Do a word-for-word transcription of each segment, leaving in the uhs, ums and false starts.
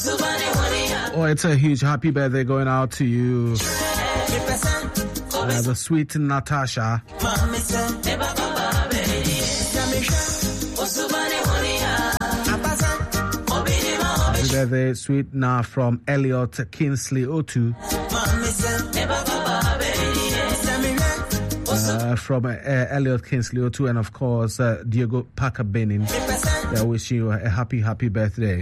Oh, it's a huge happy birthday going out to you, uh, the sweet Natasha. Happy birthday, sweet Na from Elliot Kingsley Otu. Uh, from uh, Elliot Kingsley Otu, and of course uh, Diego Parker Benin. I wish you a happy, happy birthday.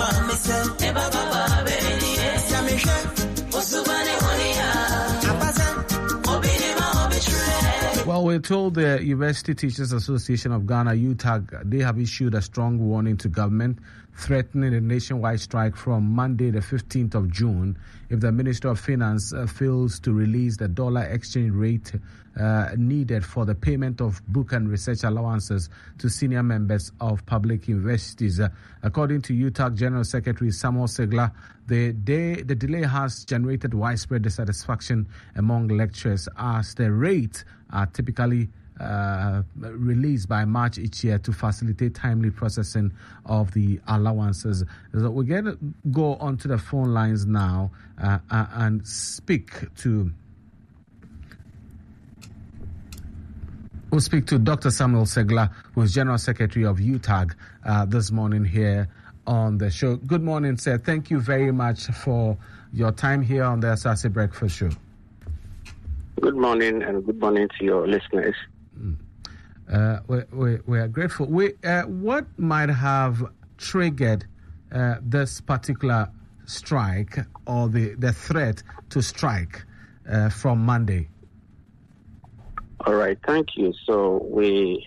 Well, we're told the University Teachers Association of Ghana, U T A G, they have issued a strong warning to government, threatening a nationwide strike from Monday, the fifteenth of June, if the Ministry of Finance uh, fails to release the dollar exchange rate uh, needed for the payment of book and research allowances to senior members of public universities. Uh, according to U T A G General Secretary Samuel Segla, the, day, the delay has generated widespread dissatisfaction among lecturers as the rate are typically uh, released by March each year to facilitate timely processing of the allowances. So we're going to go onto the phone lines now uh, uh, and speak to We'll speak to Doctor Samuel Segla, who is General Secretary of U T A G, uh, this morning here on the show. Good morning, sir. Thank you very much for your time here on the Asase Breakfast Show. Good morning, and good morning to your listeners. Mm. Uh, we, we, we are grateful. We, uh, what might have triggered uh, this particular strike or the, the threat to strike uh, from Monday? All right, thank you. So we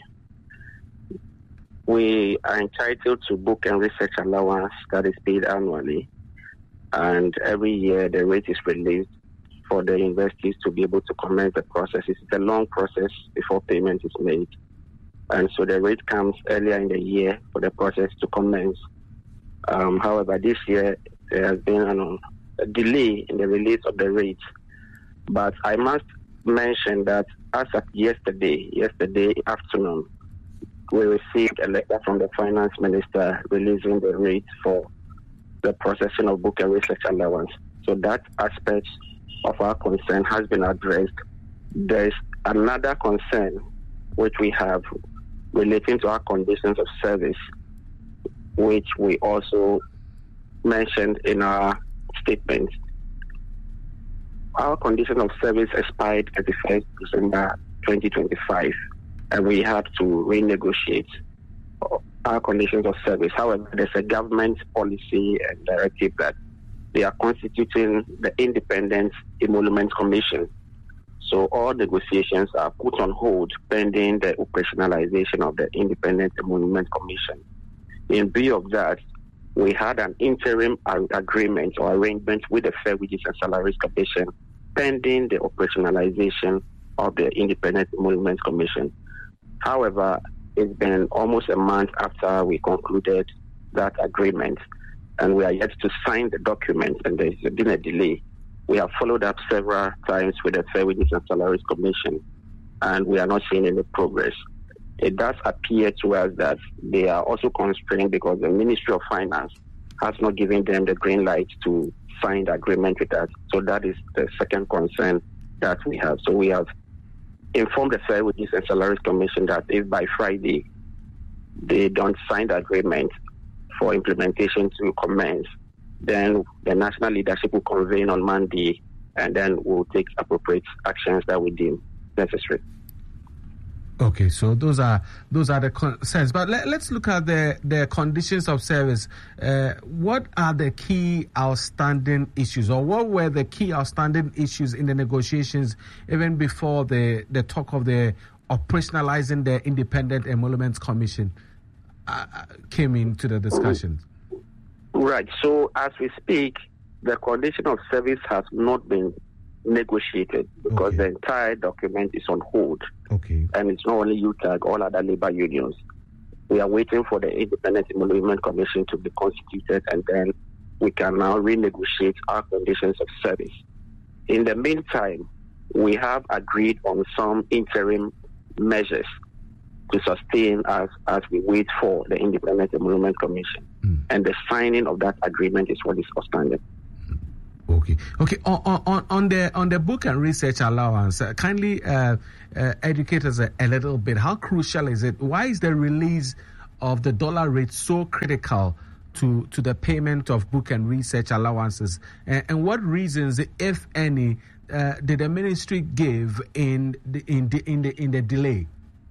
we are entitled to book and research allowance that is paid annually, and every year the rate is released for the universities to be able to commence the process. It's a long process before payment is made, and so the rate comes earlier in the year for the process to commence. Um, however, this year there has been an, a delay in the release of the rate, but I must mention that as of yesterday, yesterday afternoon, we received a letter from the finance minister releasing the rate for the processing of book and research allowance. So that aspect of our concern has been addressed. There is another concern which we have relating to our conditions of service, which we also mentioned in our statement. Our condition of service expired thirty-first December twenty twenty-five, and we had to renegotiate our conditions of service. However, there's a government policy and directive that they are constituting the Independent Emolument Commission. So all negotiations are put on hold pending the operationalization of the Independent Emolument Commission. In view of that, we had an interim agreement or arrangement with the Fair Wages and Salaries Commission pending the operationalization of the Independent Emolument Commission. However, it's been almost a month after we concluded that agreement, and we are yet to sign the document, and there's been a delay. We have followed up several times with the Fair Wages and Salaries Commission, and we are not seeing any progress. It does appear to us that they are also constrained because the Ministry of Finance has not given them the green light to sign the agreement with us. So that is the second concern that we have. So we have informed the Fair Wages and Salaries Commission that if by Friday they don't sign the agreement for implementation to commence, then the national leadership will convene on Monday, and then we'll take appropriate actions that we deem necessary. Okay, so those are those are the concerns. But let, let's look at the, the conditions of service. Uh, what are the key outstanding issues, or what were the key outstanding issues in the negotiations even before the, the talk of the operationalizing the Independent Emolument Commission uh, came into the discussions? Right. So as we speak, the condition of service has not been negotiated because okay. the entire document is on hold. Okay. And it's not only U T A G, all other labor unions. We are waiting for the Independent Emolument Commission to be constituted, and then we can now renegotiate our conditions of service. In the meantime, we have agreed on some interim measures to sustain us as we wait for the Independent Emolument Commission. mm. and the signing of that agreement is what is outstanding. Okay. Okay. On, on, on the on the book and research allowance, uh, kindly uh, uh, educate us a, a little bit. How crucial is it? Why is the release of the dollar rate so critical to to the payment of book and research allowances? And, and what reasons, if any, uh, did the ministry give in the in the in the in the delay?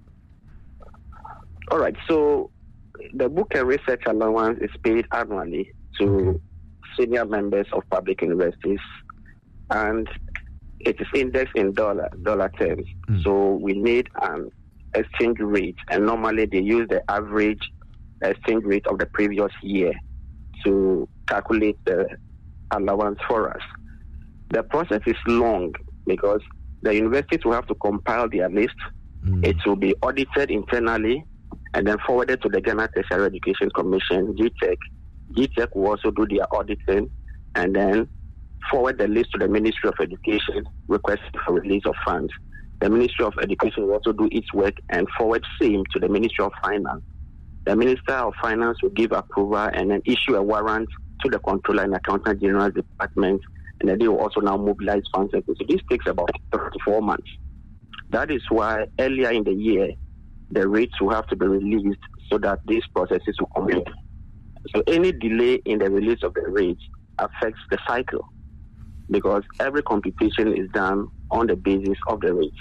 All right. So the book and research allowance is paid annually to okay. senior members of public universities, and it is indexed in dollar dollar terms. Mm. So we need an exchange rate, and normally they use the average exchange rate of the previous year to calculate the allowance for us. The process is long because the universities will have to compile their list. Mm. It will be audited internally and then forwarded to the Ghana Tertiary Education Commission, G T E C. G T E C will also do their auditing and then forward the list to the Ministry of Education, requesting for release of funds. The Ministry of Education will also do its work and forward same to the Ministry of Finance. The Minister of Finance will give approval and then issue a warrant to the Comptroller and Accountant General Department, and then they will also now mobilize funds. So this takes about thirty-four months. That is why earlier in the year, the rates will have to be released so that these processes will complete. So any delay in the release of the rates affects the cycle because every computation is done on the basis of the rates.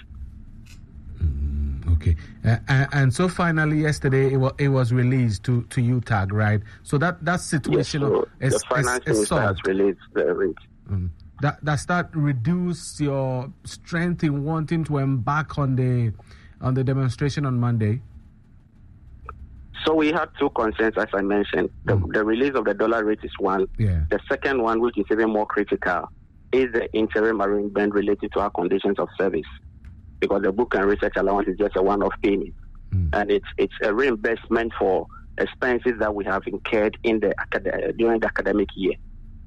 Mm, okay. Uh, and, and so finally yesterday it was, it was released to, to U T A G, right? So that, that situation yes, so is, the finance is, is minister has released the rates. Mm. That, does that reduce your strength in wanting to embark on the on the demonstration on Monday? So we had two concerns, as I mentioned. The, mm. the release of the dollar rate is one. Yeah. The second one, which is even more critical, is the interim arrangement related to our conditions of service. Because the book and research allowance is just a one-off payment. Mm. And it's it's a reimbursement for expenses that we have incurred in the acad- during the academic year.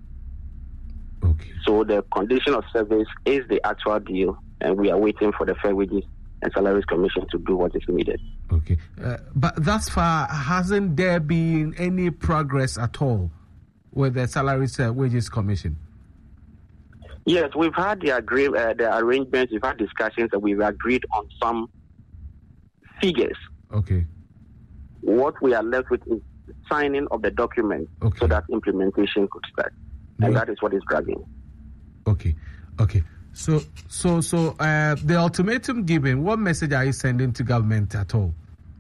Okay. So the condition of service is the actual deal, and we are waiting for the Fair Wages and Salaries Commission to do what is needed. Okay. Uh, but thus far, hasn't there been any progress at all with the Salaries uh, Wages Commission? Yes, we've had the, agree- uh, the arrangements, we've had discussions, and we've agreed on some figures. Okay. What we are left with is signing of the document okay. so that implementation could start. And yeah. that is what is dragging. Okay. Okay. So, so, so uh, the ultimatum given, what message are you sending to government at all?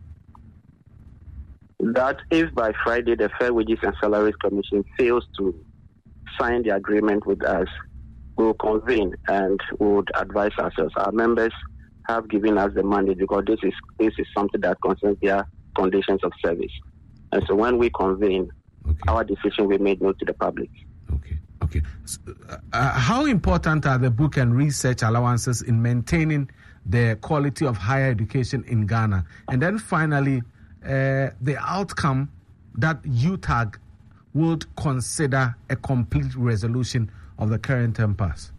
That if by Friday the Fair Wages and Salaries Commission fails to sign the agreement with us, we will convene and we would advise ourselves. Our members have given us the mandate because this is this is something that concerns their conditions of service. And so when we convene, okay. our decision will be made known to the public. Okay. Okay. So, uh, how important are the book and research allowances in maintaining the quality of higher education in Ghana? And then finally, uh, the outcome that U T A G would consider a complete resolution of the current impasse.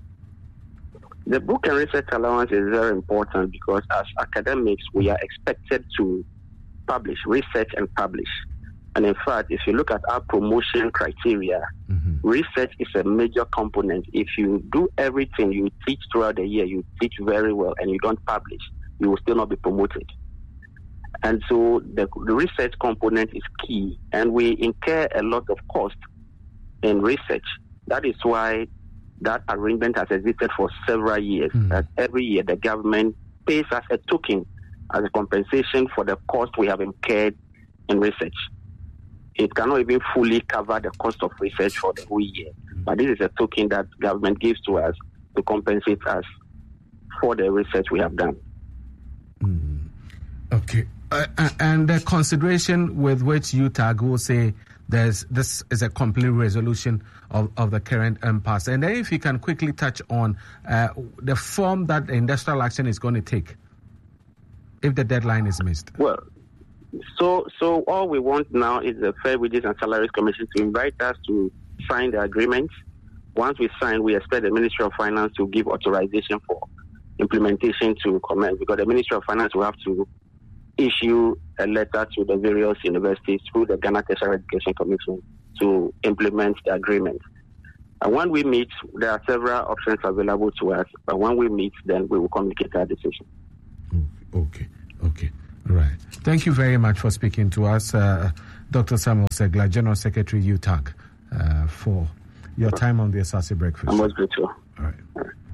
The book and research allowance is very important because as academics, we are expected to publish, research and publish. And in fact, if you look at our promotion criteria, mm-hmm. research is a major component. If you do everything, you teach throughout the year, you teach very well, and you don't publish, you will still not be promoted. And so the, the research component is key, and we incur a lot of cost in research. That is why that arrangement has existed for several years, mm-hmm. that every year the government pays us a token as a compensation for the cost we have incurred in research. It cannot even fully cover the cost of research for the whole year. But this is a token that government gives to us to compensate us for the research we have done. Mm. Okay. Uh, and the consideration with which U T A G will say there's this is a complete resolution of, of the current impasse. And then if you can quickly touch on uh, the form that the industrial action is going to take if the deadline is missed. Well, So so all we want now is the Fair Wages and Salaries Commission to invite us to sign the agreement. Once we sign, we expect the Ministry of Finance to give authorization for implementation to commence, because the Ministry of Finance will have to issue a letter to the various universities through the Ghana Tertiary Education Commission to implement the agreement. And when we meet, there are several options available to us, but when we meet, then we will communicate our decision. Okay, okay, right. Thank you very much for speaking to us, uh, Doctor Samuel Segla, General Secretary, U T A G, uh, for your time on the Asase Breakfast. I'm most grateful. All right. All right.